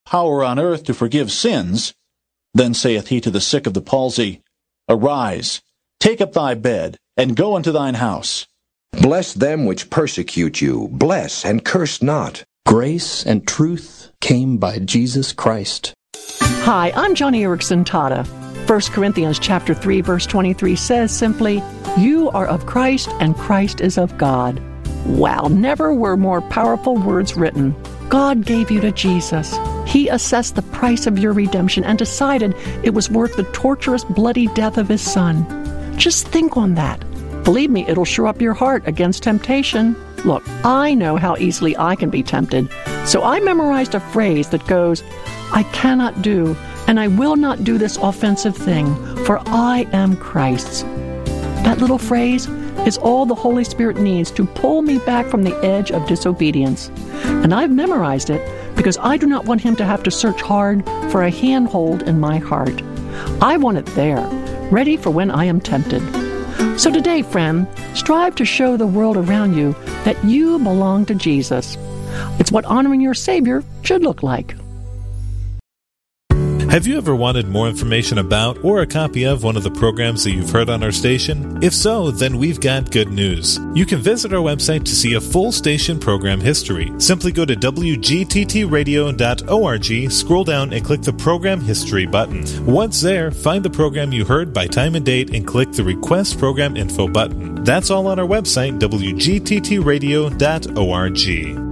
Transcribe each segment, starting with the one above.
power on earth to forgive sins, then saith he to the sick of the palsy, Arise, take up thy bed, and go unto thine house. Bless them which persecute you, bless and curse not. Grace and truth came by Jesus Christ. Hi, I'm Johnny Erickson Tata. 1 Corinthians chapter 3, verse 23 says simply, You are of Christ, and Christ is of God. Wow, never were more powerful words written. God gave you to Jesus. He assessed the price of your redemption and decided it was worth the torturous, bloody death of His Son. Just think on that. Believe me, it'll shore up your heart against temptation. Look, I know how easily I can be tempted, so I memorized a phrase that goes, I cannot do, and I will not do this offensive thing, for I am Christ's. That little phrase is all the Holy Spirit needs to pull me back from the edge of disobedience. And I've memorized it because I do not want Him to have to search hard for a handhold in my heart. I want it there, ready for when I am tempted. So today, friend, strive to show the world around you that you belong to Jesus. It's what honoring your Savior should look like. Have you ever wanted more information about or a copy of one of the programs that you've heard on our station? If so, then we've got good news. You can visit our website to see a full station program history. Simply go to wgttradio.org, scroll down and click the Program History button. Once there, find the program you heard by time and date and click the Request Program Info button. That's all on our website, wgttradio.org.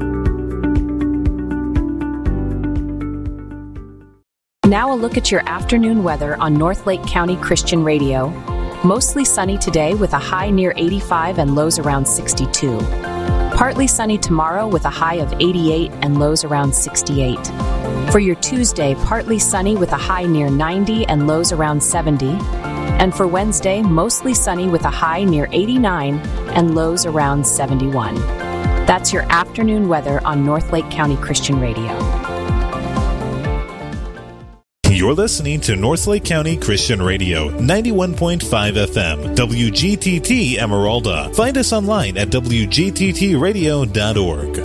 Now a look at your afternoon weather on North Lake County Christian Radio. Mostly sunny today with a high near 85 and lows around 62. Partly sunny tomorrow with a high of 88 and lows around 68. For your Tuesday, partly sunny with a high near 90 and lows around 70. And for Wednesday, mostly sunny with a high near 89 and lows around 71. That's your afternoon weather on North Lake County Christian Radio. You're listening to North Lake County Christian Radio, 91.5 FM, WGTT Emeralda. Find us online at wgttradio.org.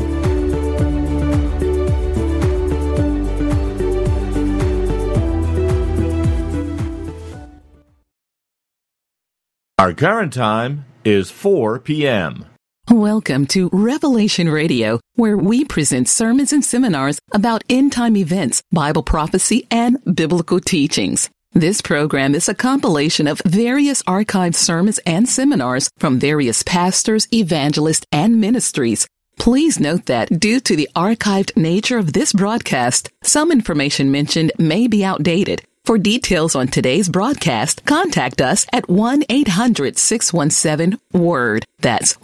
Our current time is 4 p.m. Welcome to Revelation Radio, where we present sermons and seminars about end-time events, Bible prophecy, and biblical teachings. This program is a compilation of various archived sermons and seminars from various pastors, evangelists, and ministries. Please note that due to the archived nature of this broadcast, some information mentioned may be outdated. For details on today's broadcast, contact us at 1-800-617-WORD. That's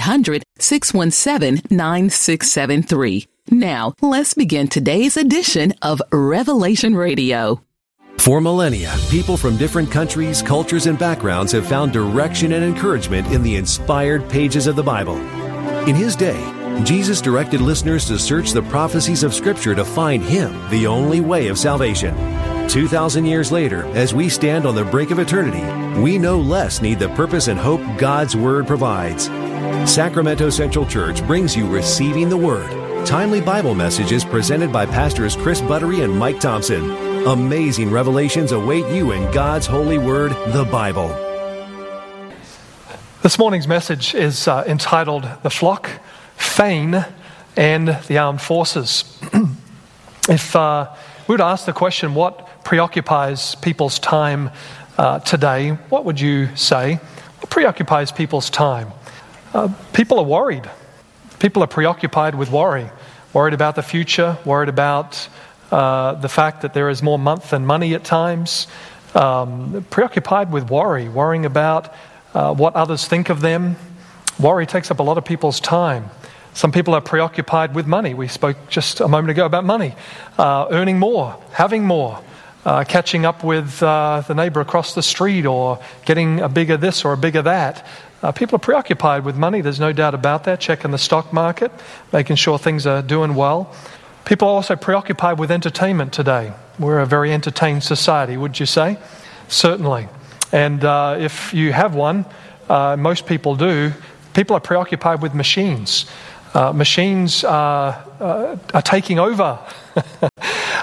1-800-617-9673. Now, let's begin today's edition of Revelation Radio. For millennia, people from different countries, cultures, and backgrounds have found direction and encouragement in the inspired pages of the Bible. In His day, Jesus directed listeners to search the prophecies of Scripture to find Him, the only way of salvation. 2,000 years later, as we stand on the brink of eternity, we no less need the purpose and hope God's Word provides. Sacramento Central Church brings you Receiving the Word, timely Bible messages presented by Pastors Chris Buttery and Mike Thompson. Amazing revelations await you in God's holy Word, the Bible. This morning's message is entitled The Flock, Fane, and the Armed Forces. If we were to ask the question, what preoccupies people's time today, what would you say? What preoccupies people's time? People are worried. People are preoccupied with worry. Worried about the future, worried about the fact that there is more month than money at times. Preoccupied with worry, worrying about what others think of them. Worry takes up a lot of people's time. Some people are preoccupied with money. We spoke just a moment ago about money. Earning more, having more, catching up with the neighbor across the street, or getting a bigger this or a bigger that. People are preoccupied with money, there's no doubt about that. Checking the stock market, making sure things are doing well. People are also preoccupied with entertainment today. We're a very entertained society, would you say? Certainly. And if you have one, most people do, people are preoccupied with machines. Machines are taking over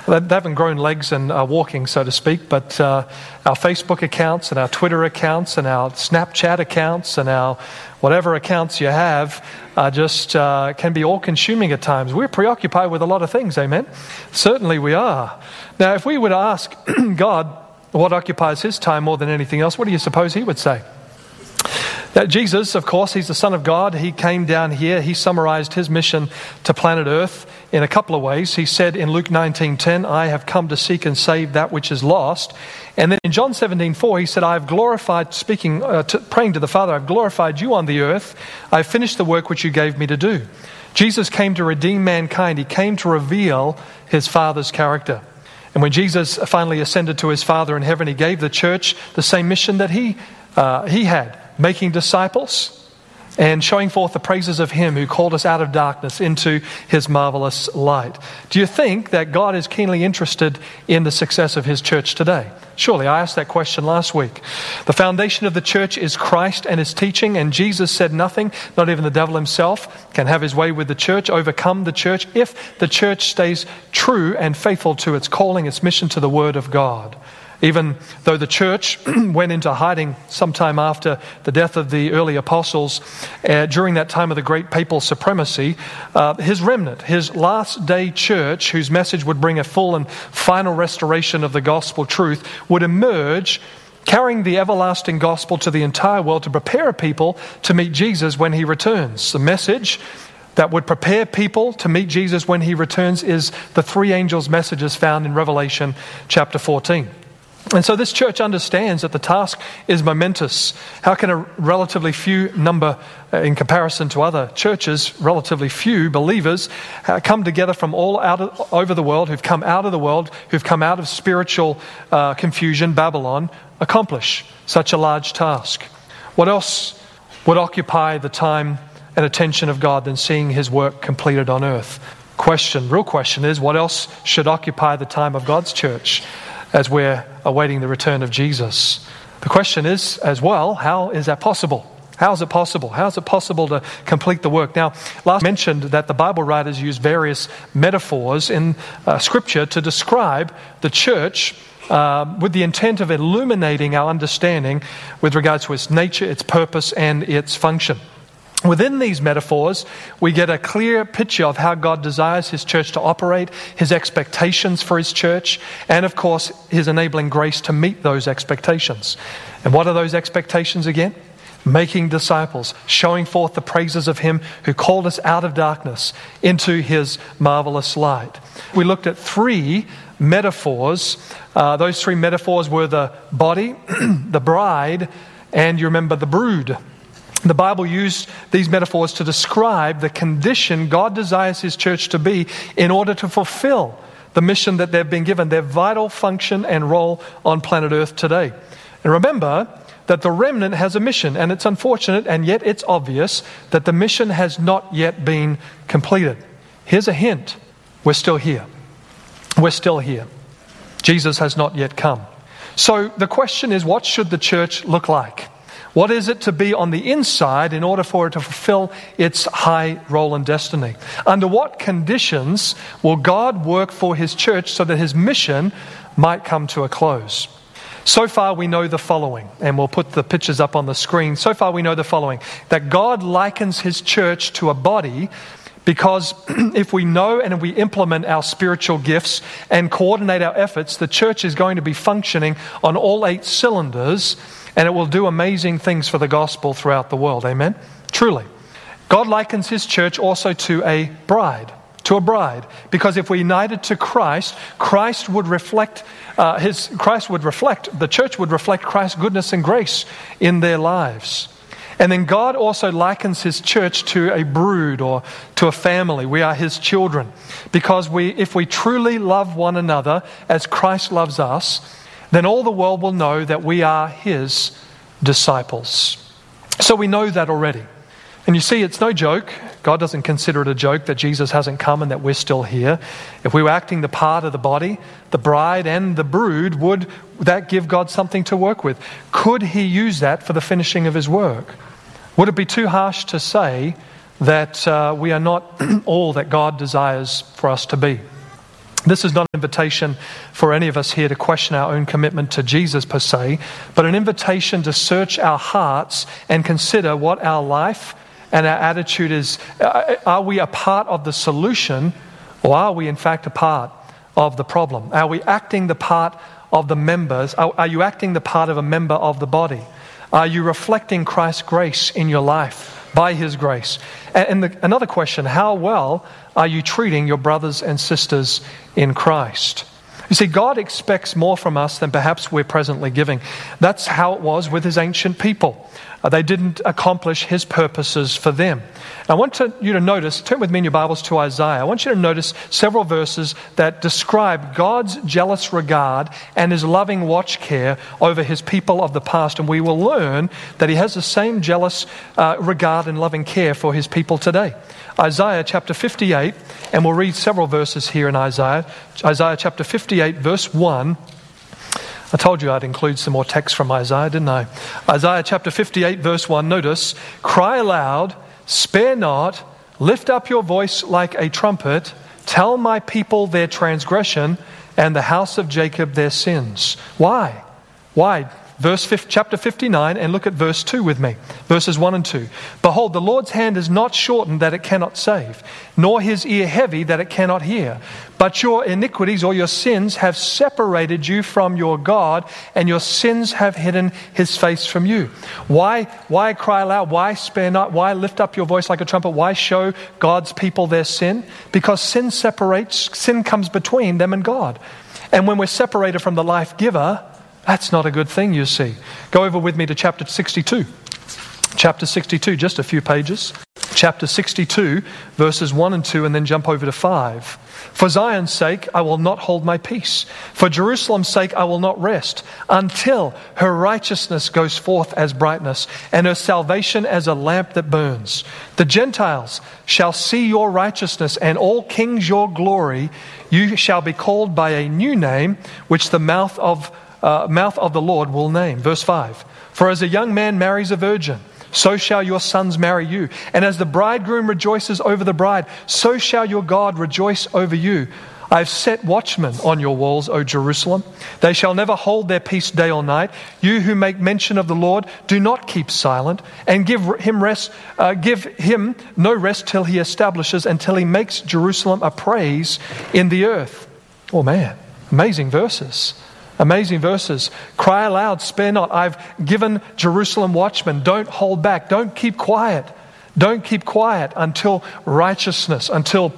They haven't grown legs and are walking, so to speak, but our Facebook accounts and our Twitter accounts and our Snapchat accounts and our whatever accounts you have are just can be all-consuming at times. We're preoccupied with a lot of things, amen? Certainly we are. Now, if we were to ask God what occupies his time more than anything else, what do you suppose he would say? That Jesus, of course, he's the Son of God. He came down here. He summarized his mission to planet Earth in a couple of ways. He said in Luke 19:10, I have come to seek and save that which is lost. And then in John 17:4, he said, I have glorified, praying to the Father, I've glorified you on the earth. I've finished the work which you gave me to do. Jesus came to redeem mankind. He came to reveal his Father's character. And when Jesus finally ascended to his Father in heaven, he gave the church the same mission that he had, making disciples and showing forth the praises of him who called us out of darkness into his marvelous light. Do you think that God is keenly interested in the success of his church today? Surely, I asked that question last week. The foundation of the church is Christ and his teaching, and Jesus said nothing, not even the devil himself, can have his way with the church, overcome the church, if the church stays true and faithful to its calling, its mission to the Word of God. Even though the church went into hiding sometime after the death of the early apostles, during that time of the great papal supremacy, his remnant, his last day church, whose message would bring a full and final restoration of the gospel truth, would emerge carrying the everlasting gospel to the entire world to prepare people to meet Jesus when he returns. The message that would prepare people to meet Jesus when he returns is the three angels' messages found in Revelation chapter 14. And so this church understands that the task is momentous. How can a relatively few number, in comparison to other churches, relatively few believers, come together from all over the world, who've come out of the world, who've come out of spiritual confusion, Babylon, accomplish such a large task? What else would occupy the time and attention of God than seeing his work completed on earth? Real question is, what else should occupy the time of God's church as we're awaiting the return of Jesus? The question is, as well, how is that possible? How is it possible? How is it possible to complete the work? Now, last I mentioned that the Bible writers use various metaphors in Scripture to describe the church with the intent of illuminating our understanding with regards to its nature, its purpose, and its function. Within these metaphors, we get a clear picture of how God desires his church to operate, his expectations for his church, and of course, his enabling grace to meet those expectations. And what are those expectations again? Making disciples, showing forth the praises of him who called us out of darkness into his marvelous light. We looked at three metaphors. Those three metaphors were the body, the bride, and you remember the brood. The Bible used these metaphors to describe the condition God desires his church to be in order to fulfill the mission that they've been given, their vital function and role on planet Earth today. And remember that the remnant has a mission, and it's unfortunate and yet it's obvious that the mission has not yet been completed. Here's a hint. We're still here. We're still here. Jesus has not yet come. So the question is, what should the church look like? What is it to be on the inside in order for it to fulfill its high role and destiny? Under what conditions will God work for his church so that his mission might come to a close? So far we know the following, and we'll put the pictures up on the screen. So far we know the following, that God likens his church to a body because if we know and we implement our spiritual gifts and coordinate our efforts, the church is going to be functioning on all 8 cylinders, and it will do amazing things for the gospel throughout the world. Amen? Truly. God likens his church also to a bride. Because if we're united to Christ, the church would reflect Christ's goodness and grace in their lives. And then God also likens his church to a brood or to a family. We are his children. Because if we truly love one another as Christ loves us, then all the world will know that we are his disciples. So we know that already. And you see, it's no joke. God doesn't consider it a joke that Jesus hasn't come and that we're still here. If we were acting the part of the body, the bride and the brood, would that give God something to work with? Could he use that for the finishing of his work? Would it be too harsh to say that we are not all that God desires for us to be? This is not an invitation for any of us here to question our own commitment to Jesus per se, but an invitation to search our hearts and consider what our life and our attitude is. Are we a part of the solution, or are we in fact a part of the problem? Are we acting the part of the members? Are you acting the part of a member of the body? Are you reflecting Christ's grace in your life by His grace? And another question, how well are you treating your brothers and sisters in Christ? You see, God expects more from us than perhaps we're presently giving. That's how it was with His ancient people. They didn't accomplish His purposes for them. I want you to notice, turn with me in your Bibles to Isaiah. I want you to notice several verses that describe God's jealous regard and His loving watch care over His people of the past. And we will learn that He has the same jealous regard and loving care for His people today. Isaiah chapter 58, and we'll read several verses here in Isaiah. Isaiah chapter 58, verse 1. I told you I'd include some more text from Isaiah, didn't I? Isaiah chapter 58, verse 1, notice, "Cry aloud, spare not, lift up your voice like a trumpet, tell my people their transgression and the house of Jacob their sins." Why? Why? Chapter 59, and look at verse 2 with me. Verses 1 and 2. "Behold, the Lord's hand is not shortened that it cannot save, nor His ear heavy that it cannot hear. But your iniquities," or your sins, "have separated you from your God, and your sins have hidden His face from you." Why cry aloud? Why spare not? Why lift up your voice like a trumpet? Why show God's people their sin? Because sin separates, sin comes between them and God. And when we're separated from the life giver, that's not a good thing, you see. Go over with me to chapter 62. Chapter 62, just a few pages. Chapter 62, verses 1 and 2, and then jump over to 5. "For Zion's sake, I will not hold my peace. For Jerusalem's sake, I will not rest, until her righteousness goes forth as brightness, and her salvation as a lamp that burns. The Gentiles shall see your righteousness, and all kings your glory. You shall be called by a new name, which the mouth of the Lord will name." Verse 5. "For as a young man marries a virgin, so shall your sons marry you. And as the bridegroom rejoices over the bride, so shall your God rejoice over you. I have set watchmen on your walls, O Jerusalem. They shall never hold their peace day or night. You who make mention of the Lord, do not keep silent, and give him no rest till He establishes, until He makes Jerusalem a praise in the earth." Oh man, amazing verses. Amazing verses. "Cry aloud, spare not. I've given Jerusalem watchmen. Don't hold back. Don't keep quiet. Don't keep quiet until righteousness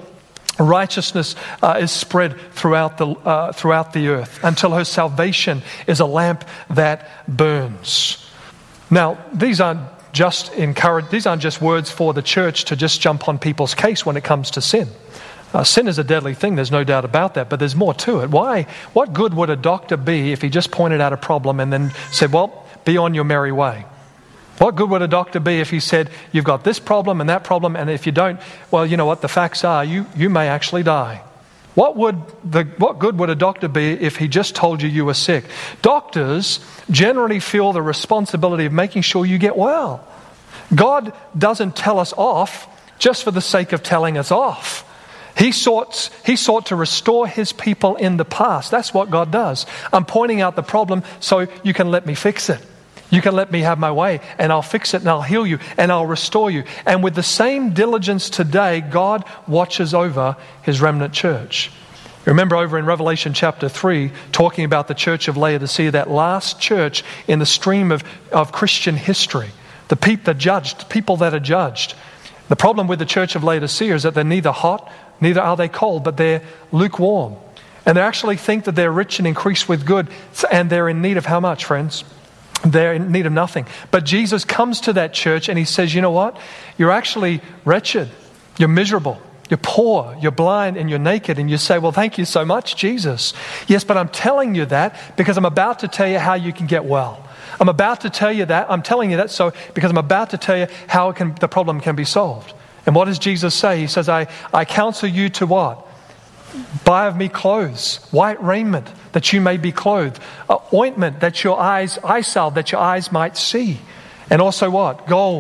is spread throughout the earth, until her salvation is a lamp that burns." Now, these aren't just words for the church to just jump on people's case when it comes to sin. Sin is a deadly thing, there's no doubt about that, but there's more to it. What good would a doctor be if he just pointed out a problem and then said, "Well, be on your merry way"? What good would a doctor be if he said, "You've got this problem and that problem, and if you don't, well, you know what, the facts are, you may actually die"? What good would a doctor be if he just told you were sick? Doctors generally feel the responsibility of making sure you get well. God doesn't tell us off just for the sake of telling us off. He sought to restore His people in the past. That's what God does. I'm pointing out the problem so you can let me fix it. You can let me have my way, and I'll fix it, and I'll heal you, and I'll restore you. And with the same diligence today, God watches over His remnant church. Remember over in Revelation chapter 3, talking about the church of Laodicea, that last church in the stream of Christian history. The people that are judged. The problem with the church of Laodicea is that they're neither hot, neither are they cold, but they're lukewarm. And they actually think that they're rich and increased with good, and they're in need of how much, friends? They're in need of nothing. But Jesus comes to that church and He says, "You know what? You're actually wretched. You're miserable. You're poor. You're blind, and you're naked." And you say, "Well, thank you so much, Jesus." Yes, but I'm telling you that because I'm about to tell you how you can get well. I'm about to tell you that. I'm telling you that because I'm about to tell you how the problem can be solved. And what does Jesus say? He says, I counsel you to what? Buy of me clothes, white raiment, that you may be clothed, ointment, that eye salve, that your eyes might see. And also what? Gold,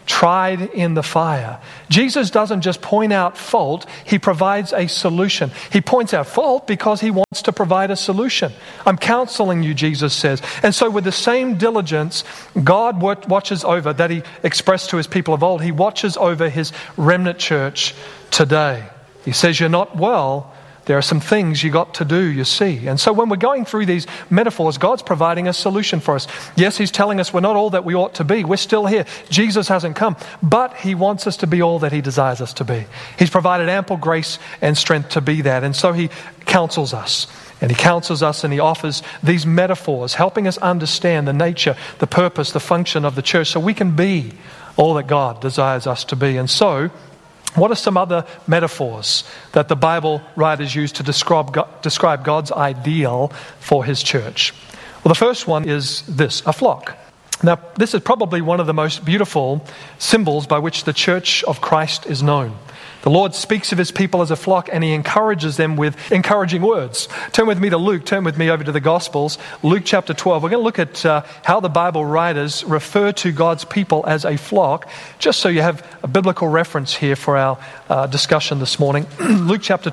tried in the fire. Jesus doesn't just point out fault, he provides a solution. He points out fault because he wants to provide a solution. I'm counseling you, Jesus says. And so with the same diligence God watches over, that he expressed to his people of old, he watches over his remnant church today. He says, you're not well. There are some things you got to do, you see. And so when we're going through these metaphors, God's providing a solution for us. Yes, he's telling us we're not all that we ought to be. We're still here. Jesus hasn't come. But he wants us to be all that he desires us to be. He's provided ample grace and strength to be that. And so he counsels us. And he counsels us and he offers these metaphors, helping us understand the nature, the purpose, the function of the church so we can be all that God desires us to be. And so, what are some other metaphors that the Bible writers use to describe God's ideal for his church? Well, the first one is this, a flock. Now, this is probably one of the most beautiful symbols by which the church of Christ is known. The Lord speaks of his people as a flock and he encourages them with encouraging words. Turn with me to Luke. Turn with me over to the Gospels. Luke chapter 12. We're going to look at how the Bible writers refer to God's people as a flock, just so you have a biblical reference here for our discussion this morning. Luke chapter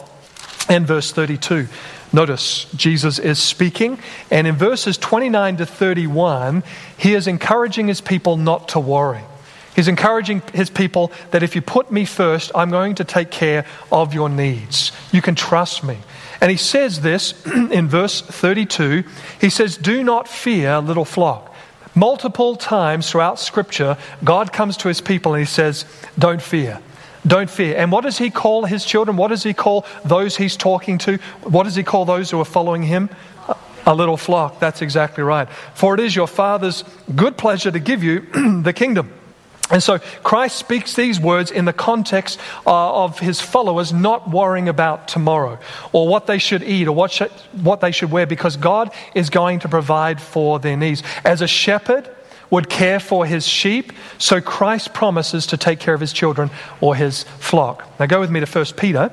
12 and verse 32. Notice Jesus is speaking, and in verses 29 to 31, he is encouraging his people not to worry. He's encouraging his people that if you put me first, I'm going to take care of your needs. You can trust me. And he says this in verse 32. He says, do not fear, little flock. Multiple times throughout Scripture, God comes to his people and he says, don't fear. Don't fear. And what does he call his children? What does he call those he's talking to? What does he call those who are following him? A little flock. That's exactly right. For it is your Father's good pleasure to give you the kingdom. And so Christ speaks these words in the context of his followers not worrying about tomorrow or what they should eat or what they should wear, because God is going to provide for their needs. As a shepherd would care for his sheep, so Christ promises to take care of his children or his flock. Now go with me to 1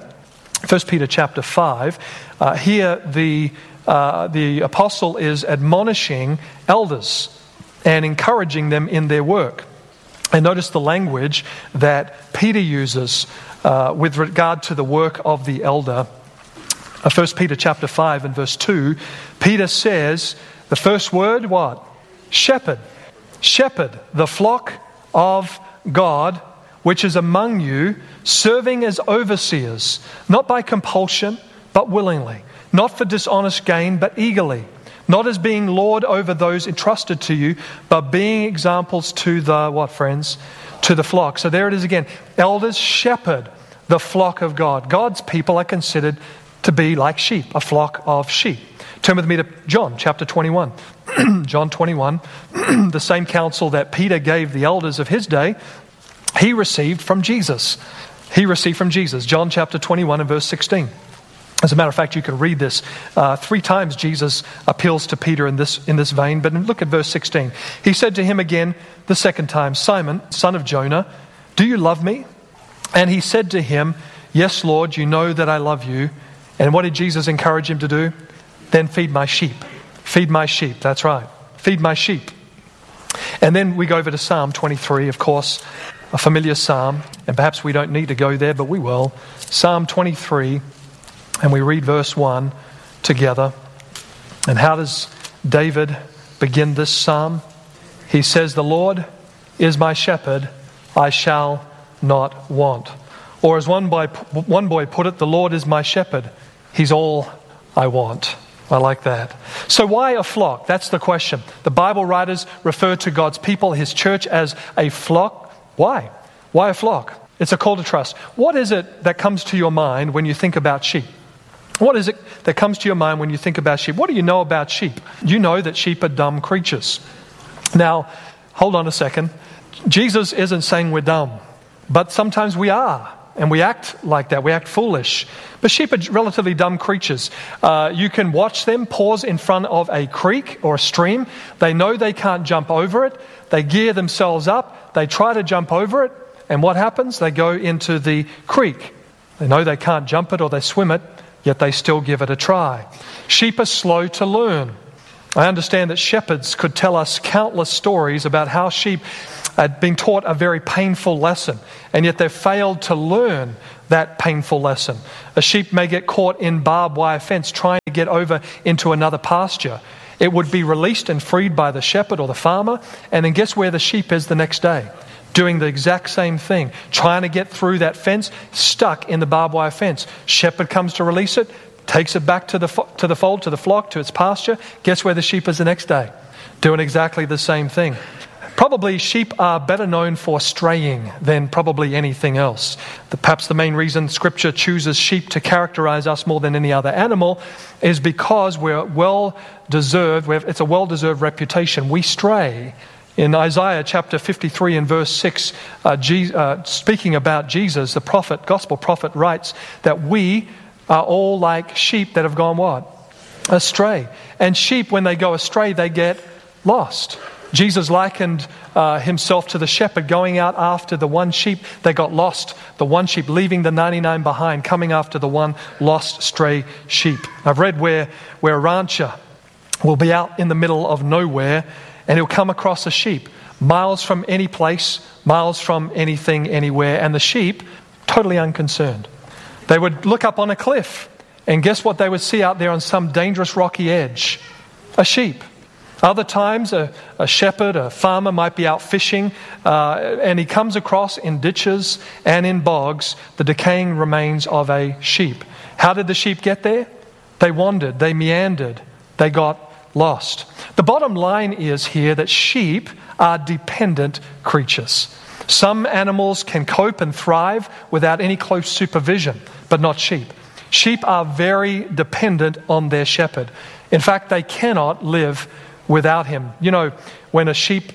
Peter chapter 5. Here the apostle is admonishing elders and encouraging them in their work. And notice the language that Peter uses with regard to the work of the elder. 1 Peter chapter 5 and verse 2, Peter says, the first word, what? Shepherd. Shepherd, the flock of God, which is among you, serving as overseers, not by compulsion, but willingly, not for dishonest gain, but eagerly, not as being lord over those entrusted to you, but being examples to the, what, friends? To the flock. So there it is again. Elders shepherd the flock of God. God's people are considered to be like sheep, a flock of sheep. Turn with me to John chapter 21. John 21, the same counsel that Peter gave the elders of his day, he received from Jesus. He received from Jesus. John chapter 21 and verse 16. As a matter of fact, you can read this. 3 times Jesus appeals to Peter in this vein, but look at verse 16. He said to him again the second time, Simon, son of Jonah, do you love me? And he said to him, yes, Lord, you know that I love you. And what did Jesus encourage him to do? Then feed my sheep. Feed my sheep, that's right. Feed my sheep. And then we go over to Psalm 23, of course, a familiar psalm. And perhaps we don't need to go there, but we will. Psalm 23. And we read verse 1 together. And how does David begin this psalm? He says, the Lord is my shepherd, I shall not want. Or as one boy put it, the Lord is my shepherd, he's all I want. I like that. So why a flock? That's the question. The Bible writers refer to God's people, his church, as a flock. Why? Why a flock? It's a call to trust. What is it that comes to your mind when you think about sheep? What is it that comes to your mind when you think about sheep? What do you know about sheep? You know that sheep are dumb creatures. Now, hold on a second. Jesus isn't saying we're dumb, but sometimes we are, and we act like that. We act foolish. But sheep are relatively dumb creatures. You can watch them pause in front of a creek or a stream. They know they can't jump over it. They gear themselves up. They try to jump over it. And what happens? They go into the creek. They know they can't jump it or they swim it, yet they still give it a try. Sheep are slow to learn. I understand that shepherds could tell us countless stories about how sheep had been taught a very painful lesson, and yet they failed to learn that painful lesson. A sheep may get caught in barbed wire fence trying to get over into another pasture. It would be released and freed by the shepherd or the farmer, and then guess where the sheep is the next day? Doing the exact same thing, trying to get through that fence, stuck in the barbed wire fence. Shepherd comes to release it, takes it back to the fold, to the flock, to its pasture. Guess where the sheep is the next day? Doing exactly the same thing. Probably sheep are better known for straying than probably anything else. Perhaps the main reason Scripture chooses sheep to characterize us more than any other animal is because we're well-deserved, it's a well-deserved reputation. We stray. In Isaiah chapter 53 and verse 6, speaking about Jesus, the prophet, gospel prophet, writes that we are all like sheep that have gone what? Astray. And sheep, when they go astray, they get lost. Jesus likened himself to the shepherd going out after the one sheep that got lost, the one sheep leaving the 99 behind, coming after the one lost stray sheep. I've read where a rancher will be out in the middle of nowhere and he'll come across a sheep, miles from any place, miles from anything, anywhere, and the sheep, totally unconcerned. They would look up on a cliff, and guess what they would see out there on some dangerous rocky edge? A sheep. Other times, a shepherd, a farmer might be out fishing, and he comes across in ditches and in bogs the decaying remains of a sheep. How did the sheep get there? They wandered, they meandered, they got lost. The bottom line is here that sheep are dependent creatures. Some animals can cope and thrive without any close supervision, but not sheep. Sheep are very dependent on their shepherd. In fact, they cannot live without him. You know, when a sheep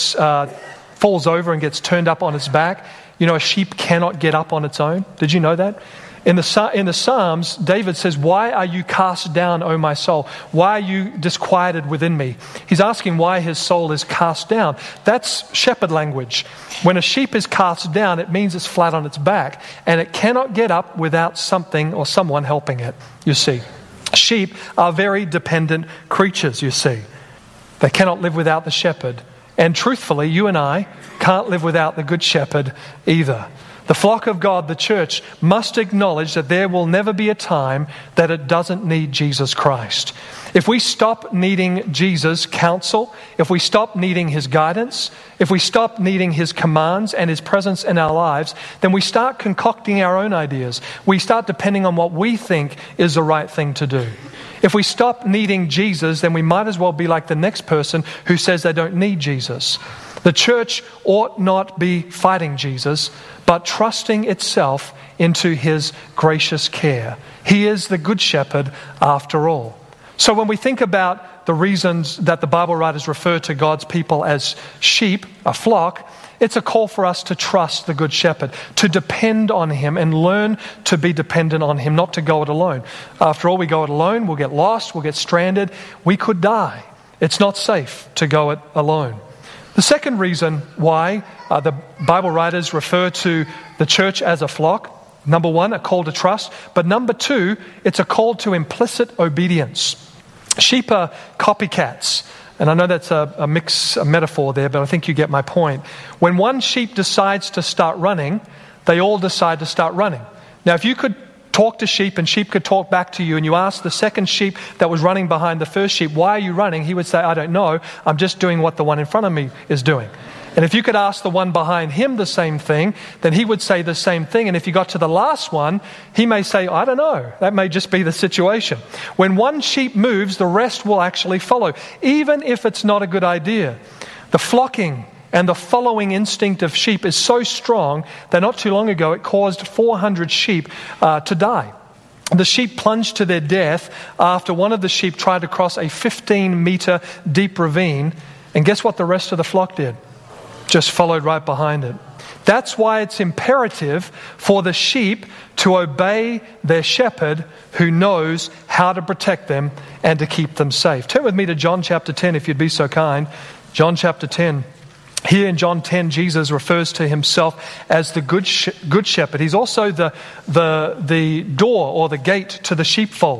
falls over and gets turned up on its back, you know, a sheep cannot get up on its own. Did you know that? In the Psalms, David says, "Why are you cast down, O my soul? Why are you disquieted within me?" He's asking why his soul is cast down. That's shepherd language. When a sheep is cast down, it means it's flat on its back, and it cannot get up without something or someone helping it, you see. Sheep are very dependent creatures, you see. They cannot live without the shepherd. And truthfully, you and I can't live without the good shepherd either. The flock of God, the church, must acknowledge that there will never be a time that it doesn't need Jesus Christ. If we stop needing Jesus' counsel, if we stop needing his guidance, if we stop needing his commands and his presence in our lives, then we start concocting our own ideas. We start depending on what we think is the right thing to do. If we stop needing Jesus, then we might as well be like the next person who says they don't need Jesus. The church ought not be fighting Jesus, but trusting itself into his gracious care. He is the good shepherd after all. So when we think about the reasons that the Bible writers refer to God's people as sheep, a flock, it's a call for us to trust the good shepherd, to depend on him and learn to be dependent on him, not to go it alone. After all, we go it alone, we'll get lost, we'll get stranded, we could die. It's not safe to go it alone. The second reason why the Bible writers refer to the church as a flock, number one, a call to trust, but number two, it's a call to implicit obedience. Sheep are copycats. And I know that's a metaphor there, but I think you get my point. When one sheep decides to start running, they all decide to start running. Now, if you could talk to sheep and sheep could talk back to you and you ask the second sheep that was running behind the first sheep, "Why are you running?" He would say, "I don't know. I'm just doing what the one in front of me is doing." And if you could ask the one behind him the same thing, then he would say the same thing. And if you got to the last one, he may say, "I don't know." That may just be the situation. When one sheep moves, the rest will actually follow, even if it's not a good idea. The flocking and the following instinct of sheep is so strong that not too long ago it caused 400 sheep to die. The sheep plunged to their death after one of the sheep tried to cross a 15-meter deep ravine. And guess what the rest of the flock did? Just followed right behind it. That's why it's imperative for the sheep to obey their shepherd who knows how to protect them and to keep them safe. Turn with me to John chapter 10 if you'd be so kind. John chapter 10. Here in John 10, Jesus refers to himself as the good shepherd. He's also the door or the gate to the sheepfold.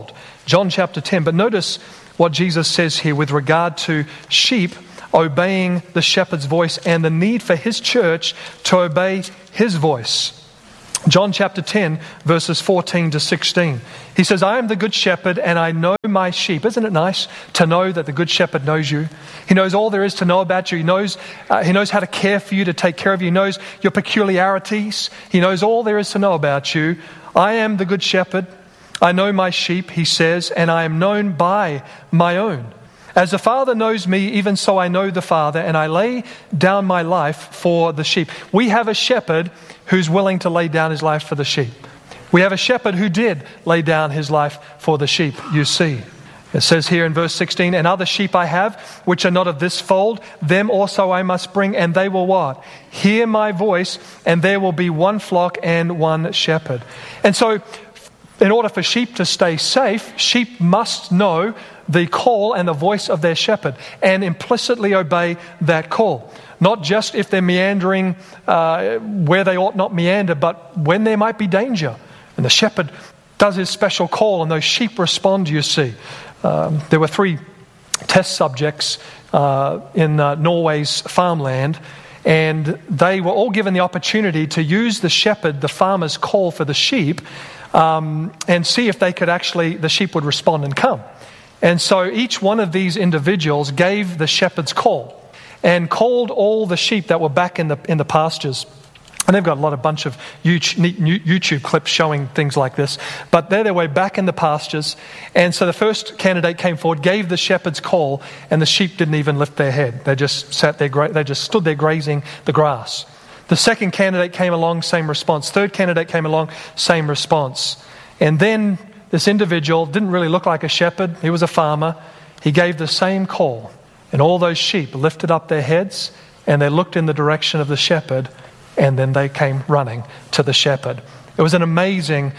John chapter 10. But notice what Jesus says here with regard to sheep obeying the shepherd's voice and the need for his church to obey his voice. John chapter 10, verses 14 to 16. He says, I am the good shepherd and I know my sheep. Isn't it nice to know that the good shepherd knows you? He knows all there is to know about you. He knows how to care for you, to take care of you. He knows your peculiarities. He knows all there is to know about you. I am the good shepherd. I know my sheep, he says, and I am known by my own. As the Father knows me, even so I know the Father, and I lay down my life for the sheep. We have a shepherd who's willing to lay down his life for the sheep. We have a shepherd who did lay down his life for the sheep, you see. It says here in verse 16, and other sheep I have, which are not of this fold, them also I must bring, and they will what? Hear my voice, and there will be one flock and one shepherd. And so, in order for sheep to stay safe, sheep must know the call and the voice of their shepherd and implicitly obey that call. Not just if they're meandering where they ought not meander, but when there might be danger. And the shepherd does his special call and those sheep respond, you see. There were 3 test subjects in Norway's farmland, and they were all given the opportunity to use the shepherd, the farmer's call for the sheep, and see if the sheep would respond and come. And so each one of these individuals gave the shepherd's call and called all the sheep that were back in the pastures. And they've got a bunch of neat YouTube clips showing things like this. But they're their way back in the pastures. And so the first candidate came forward, gave the shepherd's call, and the sheep didn't even lift their head. They just sat there, they just stood there grazing the grass. The second candidate came along, same response. Third candidate came along, same response. And then this individual didn't really look like a shepherd. He was a farmer. He gave the same call. And all those sheep lifted up their heads and they looked in the direction of the shepherd, and then they came running to the shepherd. It was an amazing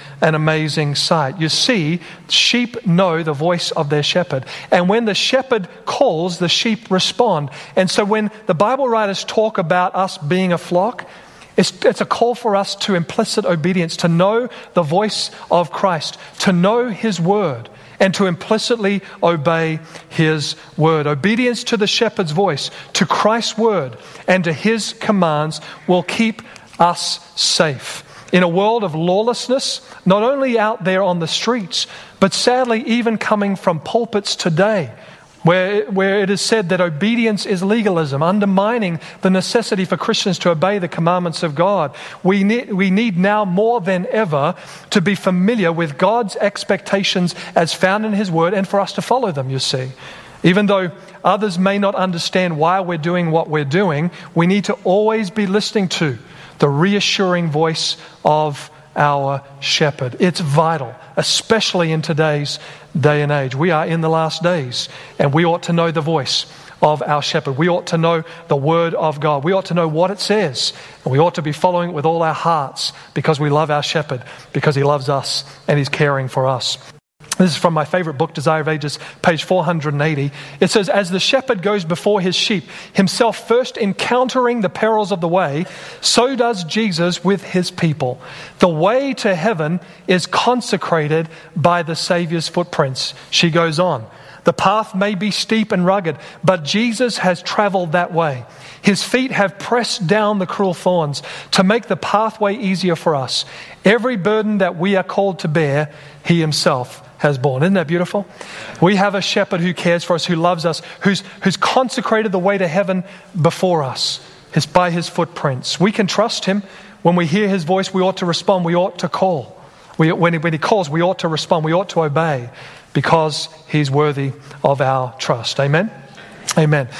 sight. You see, sheep know the voice of their shepherd. And when the shepherd calls, the sheep respond. And so when the Bible writers talk about us being a flock, it's a call for us to implicit obedience, to know the voice of Christ, to know his word, and to implicitly obey his word. Obedience to the shepherd's voice, to Christ's word, and to his commands will keep us safe. In a world of lawlessness, not only out there on the streets, but sadly even coming from pulpits today, where it is said that obedience is legalism, undermining the necessity for Christians to obey the commandments of God. We need now more than ever to be familiar with God's expectations as found in his word and for us to follow them, you see. Even though others may not understand why we're doing what we're doing, we need to always be listening to the reassuring voice of our shepherd. It's vital, especially in today's day and age. We are in the last days, and we ought to know the voice of our shepherd. We ought to know the word of God. We ought to know what it says, and we ought to be following it with all our hearts because we love our shepherd, because he loves us and he's caring for us. This is from my favorite book, Desire of Ages, page 480. It says, as the shepherd goes before his sheep, himself first encountering the perils of the way, so does Jesus with his people. The way to heaven is consecrated by the Savior's footprints. She goes on. The path may be steep and rugged, but Jesus has traveled that way. His feet have pressed down the cruel thorns to make the pathway easier for us. Every burden that we are called to bear, he himself has borne. Isn't that beautiful? We have a shepherd who cares for us, who loves us, who's consecrated the way to heaven before us. It's by his footprints. We can trust him. When we hear his voice, we ought to respond. We ought to call. When he calls, we ought to respond. We ought to obey because he's worthy of our trust. Amen? Amen.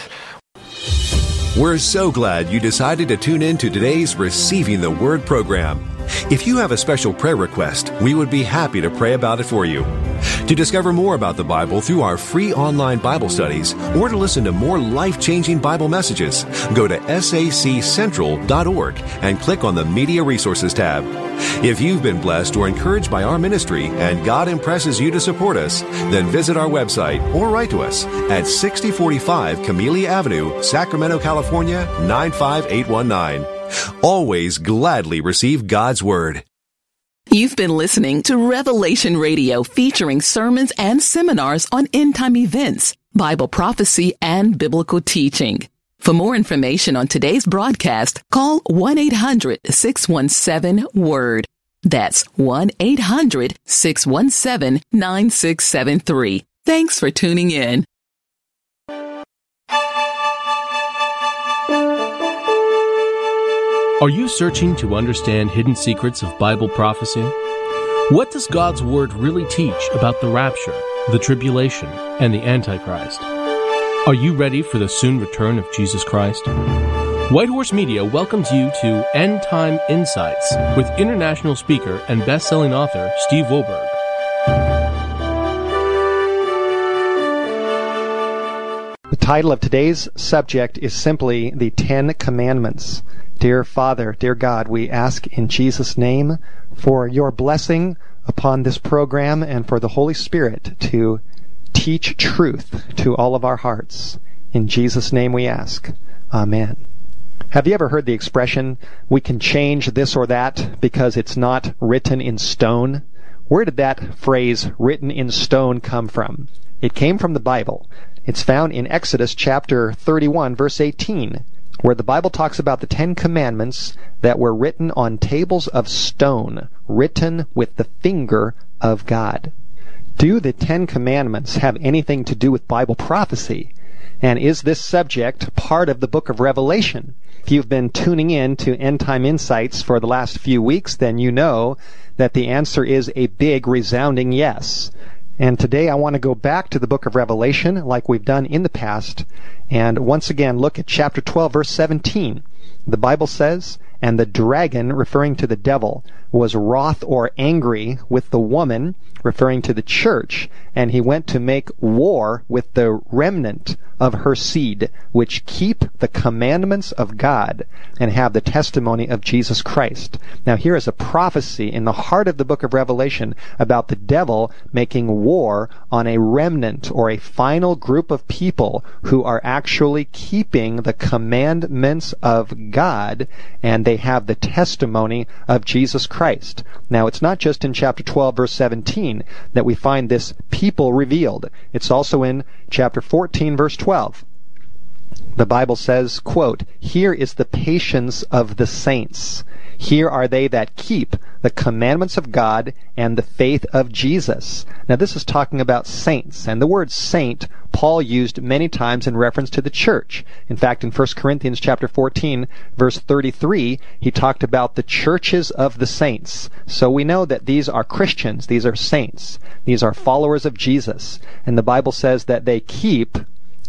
We're so glad you decided to tune in to today's Receiving the Word program. If you have a special prayer request, we would be happy to pray about it for you. To discover more about the Bible through our free online Bible studies, or to listen to more life-changing Bible messages, go to saccentral.org and click on the Media Resources tab. If you've been blessed or encouraged by our ministry and God impresses you to support us, then visit our website or write to us at 6045 Camellia Avenue, Sacramento, California, 95819. Always gladly receive God's Word. You've been listening to Revelation Radio, featuring sermons and seminars on end-time events, Bible prophecy, and biblical teaching. For more information on today's broadcast, call 1-800-617-WORD. That's 1-800-617-9673. Thanks for tuning in. Are you searching to understand hidden secrets of Bible prophecy? What does God's Word really teach about the rapture, the tribulation, and the Antichrist? Are you ready for the soon return of Jesus Christ? White Horse Media welcomes you to End Time Insights with international speaker and best-selling author Steve Wohlberg. The title of today's subject is simply the Ten Commandments. Dear Father, dear God, we ask in Jesus' name for your blessing upon this program and for the Holy Spirit to teach truth to all of our hearts. In Jesus' name we ask. Amen. Have you ever heard the expression, we can change this or that because it's not written in stone? Where did that phrase, written in stone, come from? It came from the Bible. It's found in Exodus chapter 31, verse 18. Where the Bible talks about the Ten Commandments that were written on tables of stone, written with the finger of God. Do the Ten Commandments have anything to do with Bible prophecy? And is this subject part of the book of Revelation? If you've been tuning in to End Time Insights for the last few weeks, then you know that the answer is a big, resounding yes. And today I want to go back to the book of Revelation like we've done in the past and once again look at chapter 12, verse 17. The Bible says, "And the dragon," referring to the devil, "was wroth or angry with the woman," referring to the church, "and he went to make war with the remnant of her seed, which keep the commandments of God and have the testimony of Jesus Christ." Now here is a prophecy in the heart of the book of Revelation about the devil making war on a remnant or a final group of people who are actually keeping the commandments of God, and they have the testimony of Jesus Christ. Now it's not just in chapter 12, verse 17 that we find this people revealed. It's also in chapter 14, verse 12. The Bible says, quote, "Here is the patience of the saints. Here are they that keep the commandments of God and the faith of Jesus." Now this is talking about saints, and the word saint Paul used many times in reference to the church. In fact, in 1 Corinthians chapter 14, verse 33, he talked about the churches of the saints. So we know that these are Christians, these are saints, these are followers of Jesus, and the Bible says that they keep,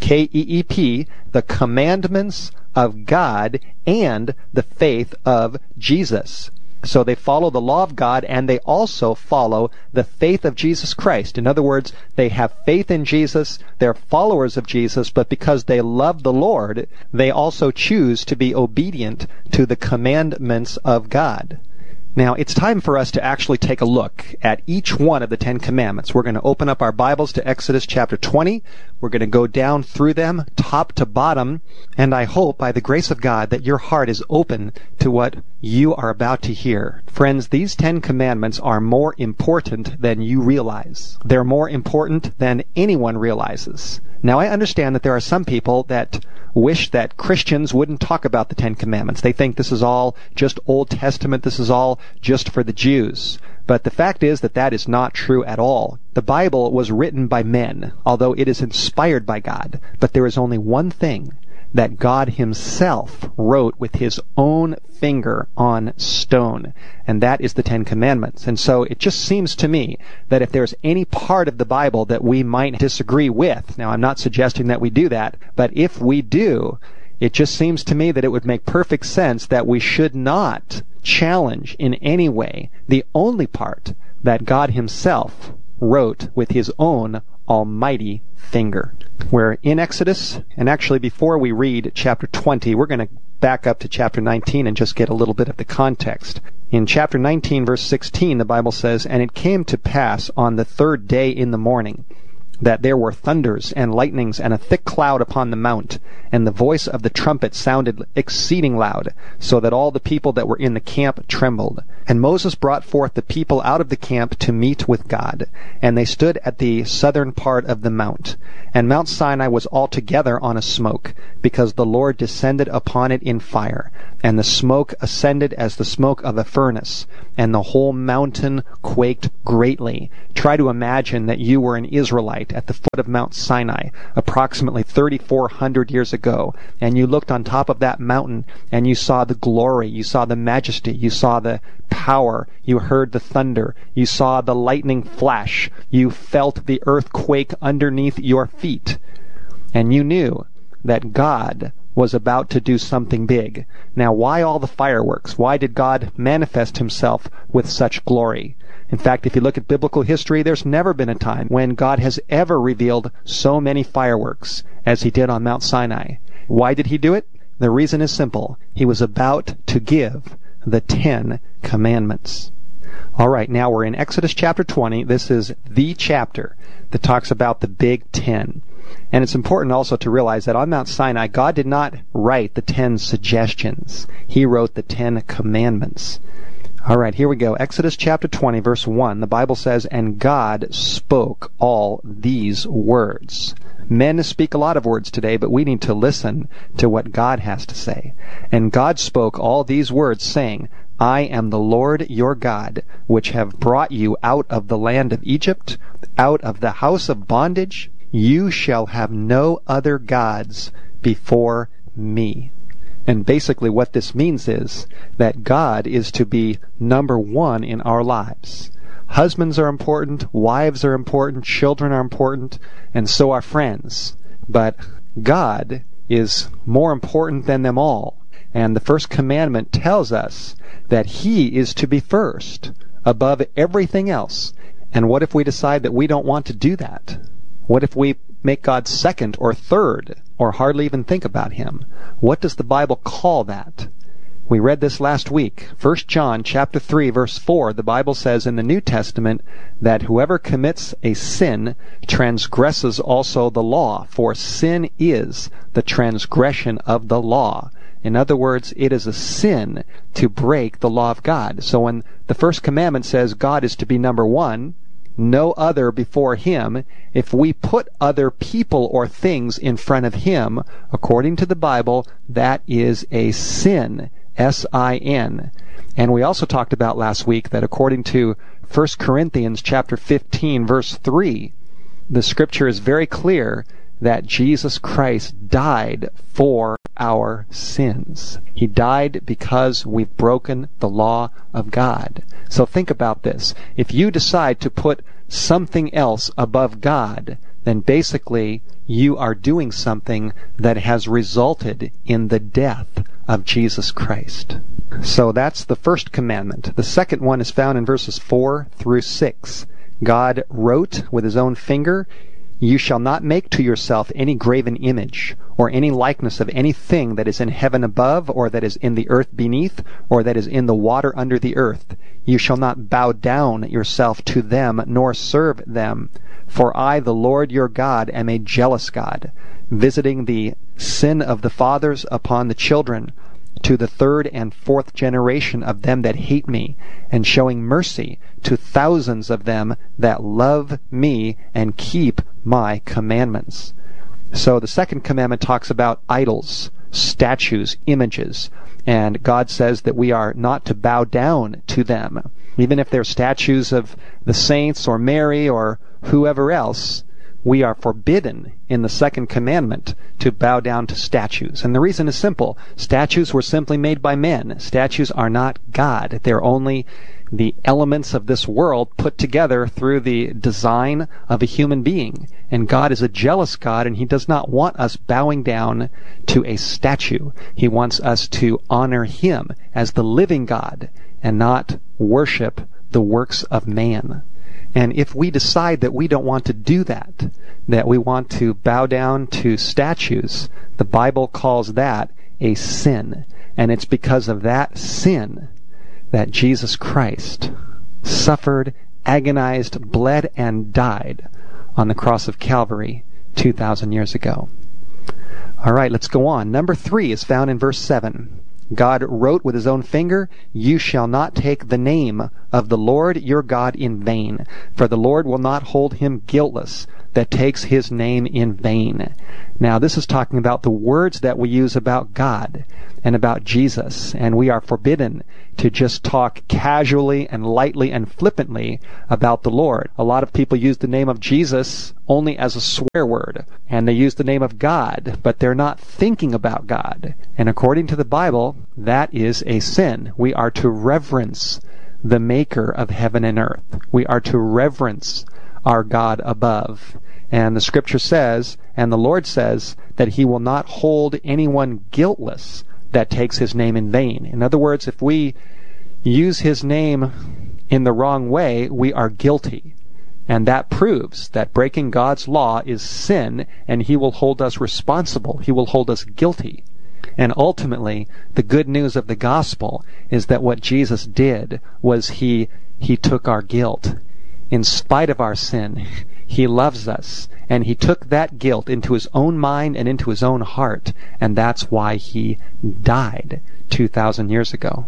K-E-E-P, the commandments of God and the faith of Jesus. So they follow the law of God, and they also follow the faith of Jesus Christ. In other words, they have faith in Jesus, they're followers of Jesus, but because they love the Lord, they also choose to be obedient to the commandments of God. Now, it's time for us to actually take a look at each one of the Ten Commandments. We're going to open up our Bibles to Exodus chapter 20. We're going to go down through them, top to bottom, and I hope, by the grace of God, that your heart is open to what you are about to hear. Friends, these Ten Commandments are more important than you realize. They're more important than anyone realizes. Now, I understand that there are some people that wish that Christians wouldn't talk about the Ten Commandments. They think this is all just Old Testament, this is all just for the Jews. But the fact is that that is not true at all. The Bible was written by men, although it is inspired by God. But there is only one thing that God himself wrote with his own finger on stone, and that is the Ten Commandments. And so it just seems to me that if there's any part of the Bible that we might disagree with, now I'm not suggesting that we do that, but if we do, it just seems to me that it would make perfect sense that we should not challenge in any way the only part that God himself wrote with his own almighty finger. We're in Exodus, and actually before we read chapter 20, we're going to back up to chapter 19 and just get a little bit of the context. In chapter 19, verse 16, the Bible says, "And it came to pass on the third day in the morning, that there were thunders and lightnings and a thick cloud upon the mount, and the voice of the trumpet sounded exceeding loud, so that all the people that were in the camp trembled. And Moses brought forth the people out of the camp to meet with God, and they stood at the southern part of the mount. And Mount Sinai was altogether on a smoke, because the Lord descended upon it in fire, and the smoke ascended as the smoke of a furnace, and the whole mountain quaked greatly. Try to imagine that you were an Israelite at the foot of Mount Sinai, approximately 3,400 years ago, and you looked on top of that mountain, and you saw the glory, you saw the majesty, you saw the power, you heard the thunder, you saw the lightning flash, you felt the earth quake underneath your feet, and you knew that God was about to do something big. Now, why all the fireworks? Why did God manifest himself with such glory? In fact, if you look at biblical history, there's never been a time when God has ever revealed so many fireworks as he did on Mount Sinai. Why did he do it? The reason is simple. He was about to give the 10 Commandments. All right, now we're in Exodus chapter 20. This is the chapter that talks about the Big 10. And it's important also to realize that on Mount Sinai, God did not write the 10 suggestions. He wrote the 10 Commandments. All right, here we go. Exodus chapter 20, verse 1. The Bible says, "And God spoke all these words." Men speak a lot of words today, but we need to listen to what God has to say. "And God spoke all these words, saying, I am the Lord your God, which have brought you out of the land of Egypt, out of the house of bondage. You shall have no other gods before me." And basically what this means is that God is to be number one in our lives. Husbands are important, wives are important, children are important, and so are friends. But God is more important than them all. And the first commandment tells us that he is to be first, above everything else. And what if we decide that we don't want to do that? What if we make God second or third, or hardly even think about him? What does the Bible call that? We read this last week. 1 John chapter 3, verse 4, the Bible says in the New Testament that whoever commits a sin transgresses also the law, for sin is the transgression of the law. In other words, it is a sin to break the law of God. So when the first commandment says God is to be number one, no other before him, if we put other people or things in front of him, according to the Bible, that is a sin. S-I-N. And we also talked about last week that according to 1 Corinthians chapter 15, verse 3, the scripture is very clear that Jesus Christ died for our sins. He died because we've broken the law of God. So think about this. If you decide to put something else above God, then basically you are doing something that has resulted in the death of Jesus Christ. So that's the first commandment. The second one is found in verses 4 through 6. God wrote with his own finger, "You shall not make to yourself any graven image, or any likeness of anything that is in heaven above, or that is in the earth beneath, or that is in the water under the earth. You shall not bow down yourself to them, nor serve them. For I, the Lord your God, am a jealous God, visiting the sin of the fathers upon the children, to the third and fourth generation of them that hate me, and showing mercy to thousands of them that love me and keep my commandments." So the second commandment talks about idols, statues, images, and God says that we are not to bow down to them. Even if they're statues of the saints or Mary or whoever else, we are forbidden in the second commandment to bow down to statues. And the reason is simple. Statues were simply made by men. Statues are not God. They're only the elements of this world put together through the design of a human being. And God is a jealous God, and he does not want us bowing down to a statue. He wants us to honor him as the living God and not worship the works of man. And if we decide that we don't want to do that, that we want to bow down to statues, the Bible calls that a sin. And it's because of that sin that Jesus Christ suffered, agonized, bled, and died on the cross of Calvary 2,000 years ago. All right, let's go on. Number 3 is found in verse 7. God wrote with his own finger, "You shall not take the name of the Lord your God in vain, for the Lord will not hold him guiltless that takes his name in vain." Now, this is talking about the words that we use about God and about Jesus, and we are forbidden to just talk casually and lightly and flippantly about the Lord. A lot of people use the name of Jesus only as a swear word, and they use the name of God, but they're not thinking about God. And according to the Bible, that is a sin. We are to reverence the maker of heaven and earth. We are to reverence our God above. And the scripture says, and the Lord says, that he will not hold anyone guiltless that takes his name in vain. In other words, if we use his name in the wrong way, we are guilty. And that proves that breaking God's law is sin, and he will hold us responsible. He will hold us guilty. And ultimately, the good news of the gospel is that what Jesus did was he took our guilt. In spite of our sin, he loves us, and he took that guilt into his own mind and into his own heart, and that's why he died 2,000 years ago.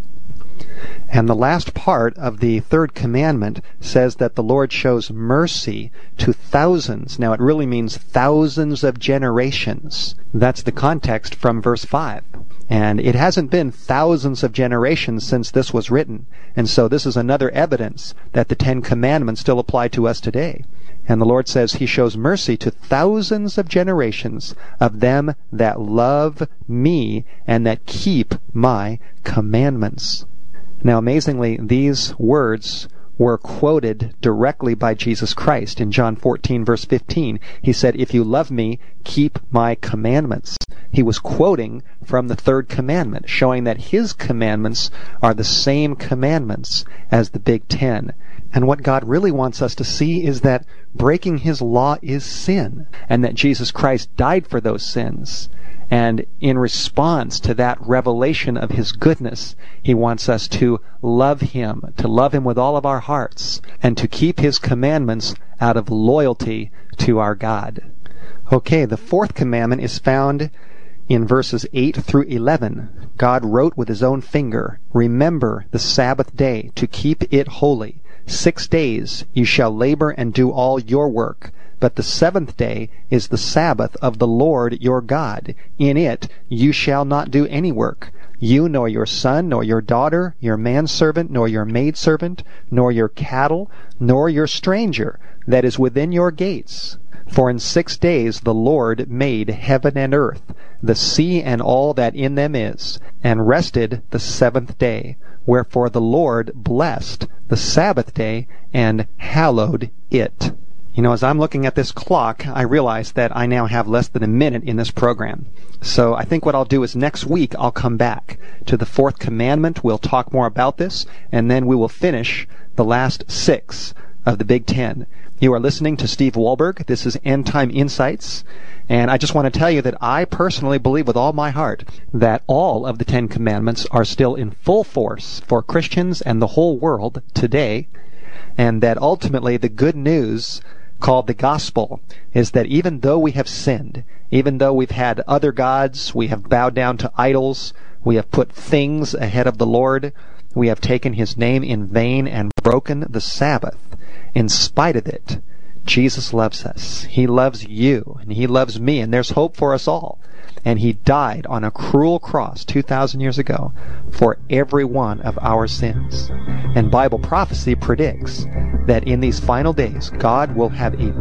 And the last part of the third commandment says that the Lord shows mercy to thousands. Now, it really means thousands of generations. That's the context from verse 5. And it hasn't been thousands of generations since this was written. And so this is another evidence that the 10 Commandments still apply to us today. And the Lord says he shows mercy to thousands of generations of them that love me and that keep my commandments. Now, amazingly, these words were quoted directly by Jesus Christ in John 14, verse 15. He said, "If you love me, keep my commandments." He was quoting from the third commandment, showing that his commandments are the same commandments as the Big Ten. And what God really wants us to see is that breaking his law is sin, and that Jesus Christ died for those sins. And in response to that revelation of his goodness, he wants us to love him with all of our hearts, and to keep his commandments out of loyalty to our God. Okay, the fourth commandment is found in verses 8 through 11. God wrote with his own finger, "Remember the Sabbath day to keep it holy. 6 days you shall labor and do all your work. But the seventh day is the Sabbath of the Lord your God. In it you shall not do any work, you nor your son, nor your daughter, your manservant, nor your maidservant, nor your cattle, nor your stranger that is within your gates. For in 6 days the Lord made heaven and earth, the sea and all that in them is, and rested the seventh day. Wherefore the Lord blessed the Sabbath day and hallowed it." You know, as I'm looking at this clock, I realize that I now have less than a minute in this program. So I think what I'll do is next week I'll come back to the fourth commandment. We'll talk more about this, and then we will finish the last 6 of the Big Ten. You are listening to Steve Wohlberg. This is End Time Insights. And I just want to tell you that I personally believe with all my heart that all of the 10 Commandments are still in full force for Christians and the whole world today, and that ultimately the good news called the gospel is that even though we have sinned, even though we've had other gods, we have bowed down to idols, we have put things ahead of the Lord, we have taken his name in vain and broken the Sabbath, in spite of it, Jesus loves us. He loves you, and he loves me, and there's hope for us all. And he died on a cruel cross 2,000 years ago for every one of our sins. And Bible prophecy predicts that in these final days, God will have a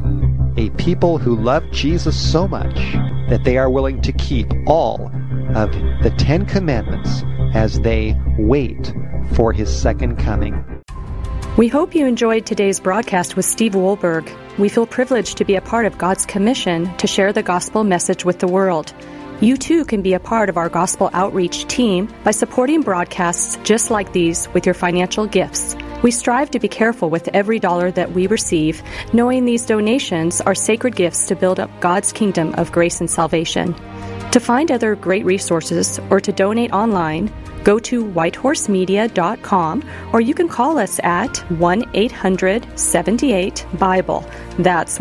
people who love Jesus so much that they are willing to keep all of the 10 Commandments as they wait for his second coming. We hope you enjoyed today's broadcast with Steve Wohlberg. We feel privileged to be a part of God's commission to share the gospel message with the world. You too can be a part of our gospel outreach team by supporting broadcasts just like these with your financial gifts. We strive to be careful with every dollar that we receive, knowing these donations are sacred gifts to build up God's kingdom of grace and salvation. To find other great resources or to donate online, Go to whitehorsemedia.com, or you can call us at 1-800-78-BIBLE. That's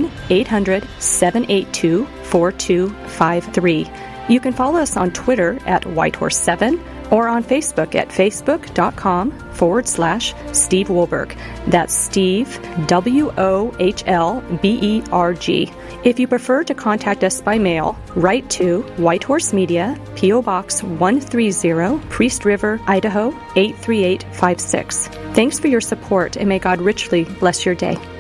1-800-782-4253. You can follow us on Twitter at Whitehorse7 or on Facebook at facebook.com/Steve Wohlberg. That's Steve, Wohlberg. If you prefer to contact us by mail, write to Whitehorse Media, P.O. Box 130, Priest River, Idaho 83856. Thanks for your support, and may God richly bless your day.